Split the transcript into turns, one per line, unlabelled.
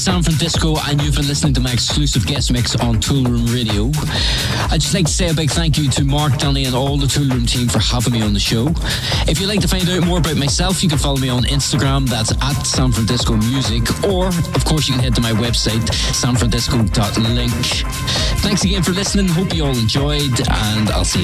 San Francisco, and you've been listening to my exclusive guest mix on Toolroom Radio. I'd just like to say a big thank you to Mark, Donny, and all the Toolroom team for having me on the show. If you'd like to find out more about myself, you can follow me on Instagram, that's at San Francisco Music, or of course you can head to my website, sanfrancisco.link. Thanks again for listening, hope you all enjoyed, and I'll see you